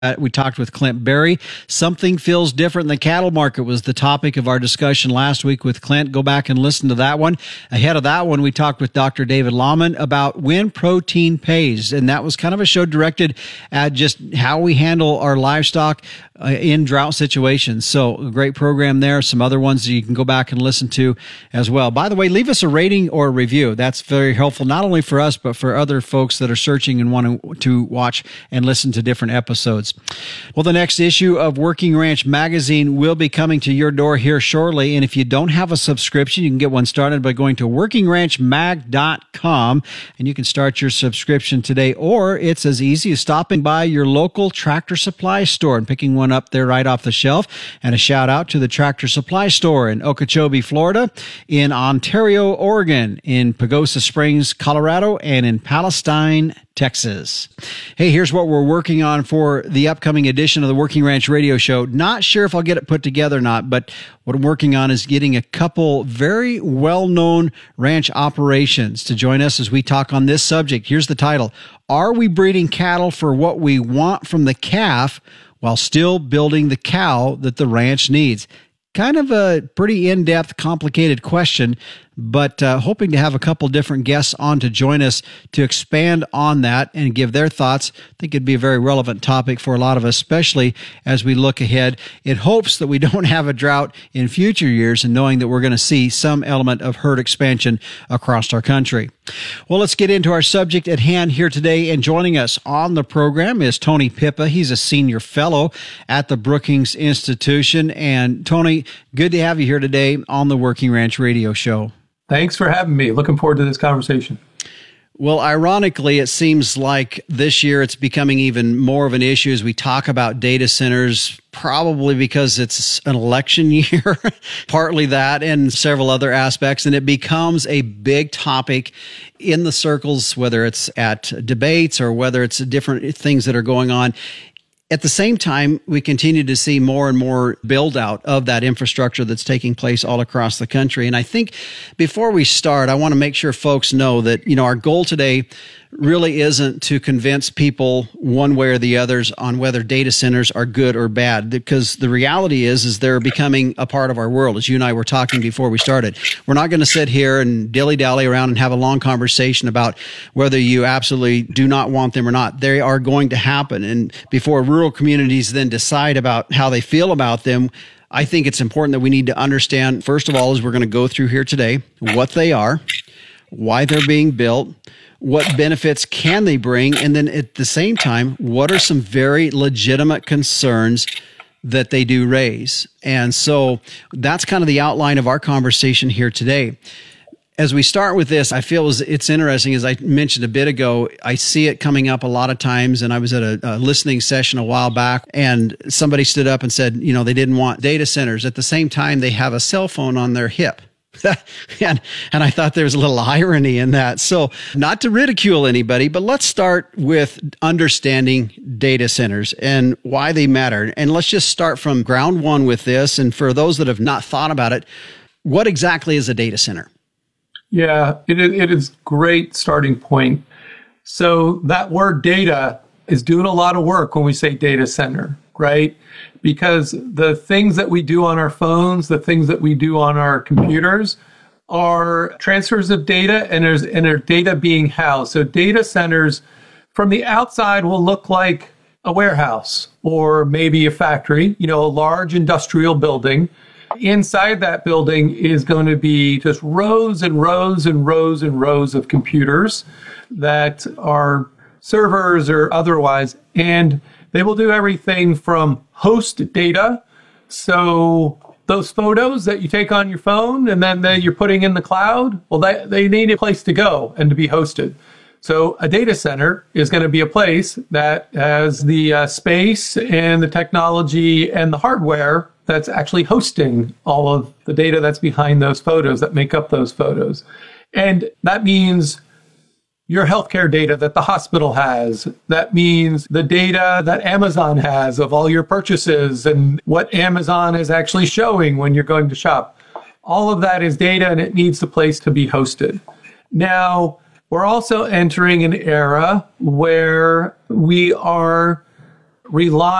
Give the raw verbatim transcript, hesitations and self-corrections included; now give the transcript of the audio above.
Uh, we talked with Clint Berry. Something feels different in the cattle market was the topic of our discussion last week with Clint. Go back and listen to that one. Ahead of that one, we talked with Doctor David Lahman about when protein pays. And that was kind of a show directed at just how we handle our livestock uh, in drought situations. So a great program there. Some other ones that you can go back and listen to as well. By the way, leave us a rating or a review. That's very helpful, not only for us, but for other folks that are searching and wanting to watch and listen to different episodes. Well, the next issue of Working Ranch Magazine will be coming to your door here shortly. And if you don't have a subscription, you can get one started by going to working ranch mag dot com, and you can start your subscription today. Or it's as easy as stopping by your local Tractor Supply store and picking one up there right off the shelf. And a shout out to the Tractor Supply store in Okeechobee, Florida, in Ontario, Oregon, in Pagosa Springs, Colorado, and in Palestine, Texas. Hey, here's what we're working on for the upcoming edition of the Working Ranch Radio Show. Not sure if I'll get it put together or not, but what I'm working on is getting a couple very well-known ranch operations to join us as we talk on this subject. Here's the title: Are we breeding cattle for what we want from the calf while still building the cow that the ranch needs? Kind of a pretty in-depth, complicated question, but uh, hoping to have a couple different guests on to join us to expand on that and give their thoughts. I think it'd be a very relevant topic for a lot of us, especially as we look ahead in hopes that we don't have a drought in future years and knowing that we're going to see some element of herd expansion across our country. Well, let's get into our subject at hand here today. And joining us on the program is Tony Pippa. He's a senior fellow at the Brookings Institution. And Tony, good to have you here today on the Working Ranch Radio Show. Thanks for having me. Looking forward to this conversation. Well, ironically, it seems like this year it's becoming even more of an issue as we talk about data centers, probably because it's an election year, partly that and several other aspects. And it becomes a big topic in the circles, whether it's at debates or whether it's different things that are going on. At the same time, we continue to see more and more build out of that infrastructure that's taking place all across the country. And I think before we start, I want to make sure folks know that, you know, our goal today really isn't to convince people one way or the others on whether data centers are good or bad, because the reality is, is they're becoming a part of our world. As you and I were talking before we started, we're not going to sit here and dilly-dally around and have a long conversation about whether you absolutely do not want them or not. They are going to happen. And before rural communities then decide about how they feel about them, I think it's important that we need to understand, first of all, as we're going to go through here today, what they are, why they're being built, what benefits can they bring, and then at the same time, what are some very legitimate concerns that they do raise. And so that's kind of the outline of our conversation here today. As we start with this, I feel it's interesting, as I mentioned a bit ago, I see it coming up a lot of times, and I was at a, a listening session a while back, and somebody stood up and said, you know, they didn't want data centers. At the same time, they have a cell phone on their hip. and, and I thought there was a little irony in that. So not to ridicule anybody, but let's start with understanding data centers and why they matter. And let's just start from ground one with this. And for those that have not thought about it, what exactly is a data center? Yeah, it, it is a great starting point. So that word data is doing a lot of work when we say data center, right? Because the things that we do on our phones, the things that we do on our computers are transfers of data, and there's and there's data being housed. So data centers from the outside will look like a warehouse or maybe a factory, you know, a large industrial building. Inside that building is going to be just rows and rows and rows and rows of computers that are servers or otherwise, and they will do everything from host data. So those photos that you take on your phone and then that you're putting in the cloud, well, they, they need a place to go and to be hosted. So a data center is going to be a place that has the uh, space and the technology and the hardware that's actually hosting all of the data that's behind those photos that make up those photos. And that means your healthcare data that the hospital has. That means the data that Amazon has of all your purchases and what Amazon is actually showing when you're going to shop. All of that is data, and it needs a place to be hosted. Now, we're also entering an era where we are rely